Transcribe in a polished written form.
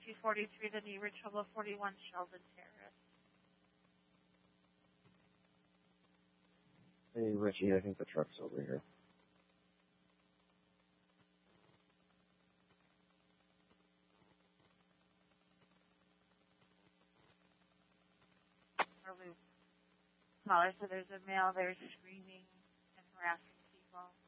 243 to the original 41 Sheldon Terrace. Hey, Richie, I think the truck's over here. Smaller, so there's a male there screaming and harassing people.